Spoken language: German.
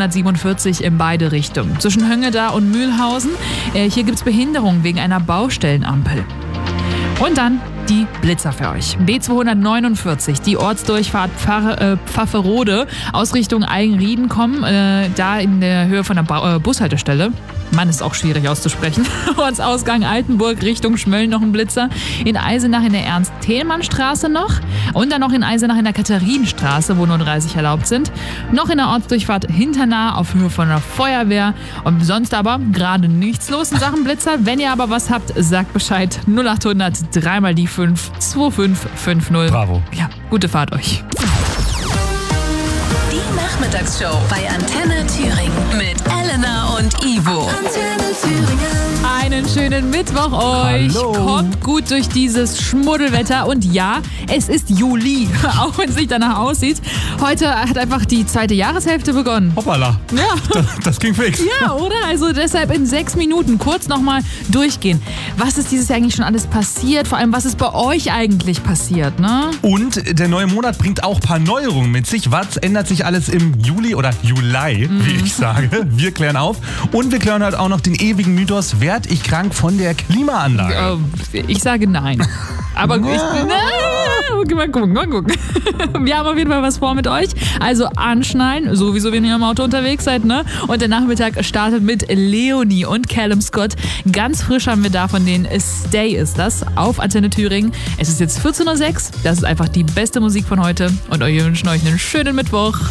B247 in beide Richtungen. Zwischen Höngeda und Mühlhausen. Hier gibt es Behinderung wegen einer Baustellenampel. Und dann die Blitzer für euch. B249, die Ortsdurchfahrt Pfafferode aus Richtung Eigenrieden kommen, da in der Höhe von der Bushaltestelle. Mann, ist auch schwierig auszusprechen. Ortsausgang Altenburg Richtung Schmölln noch ein Blitzer. In Eisenach in der Ernst-Thälmann-Straße noch. Und dann noch in Eisenach in der Katharinenstraße, wo nur 30 erlaubt sind. Noch in der Ortsdurchfahrt Hinternah auf Höhe von der Feuerwehr. Und sonst aber gerade nichts los in Sachen Blitzer. Wenn ihr aber was habt, sagt Bescheid. 0800 3 die 5 2550. Bravo. Ja, gute Fahrt euch. Die Nachmittagsshow bei Antenne Thüringen mit Elena und Ivo. Antenne Thüringen. Einen schönen Mittwoch euch. Hallo. Kommt gut durch dieses Schmuddelwetter. Und ja, es ist Juli, auch wenn es nicht danach aussieht. Heute hat einfach die zweite Jahreshälfte begonnen. Hoppala. Ja. Das ging fix. Ja, oder? Also deshalb in 6 Minuten kurz nochmal durchgehen. Was ist dieses Jahr eigentlich schon alles passiert? Vor allem, was ist bei euch eigentlich passiert, ne? Und der neue Monat bringt auch ein paar Neuerungen mit sich. Was ändert sich alles im Juli oder Juli, wie ich sage? Wir klären auf. Und wir klären halt auch noch den ewigen Mythos, werd ich krank von der Klimaanlage? Ich sage nein. Aber mal gucken. Wir haben auf jeden Fall was vor mit euch. Also anschnallen, sowieso wenn ihr im Auto unterwegs seid, ne? Und der Nachmittag startet mit Leonie und Callum Scott. Ganz frisch haben wir da von denen Stay ist das auf Antenne Thüringen. Es ist jetzt 14:06 Uhr. Das ist einfach die beste Musik von heute. Und wir wünschen euch einen schönen Mittwoch.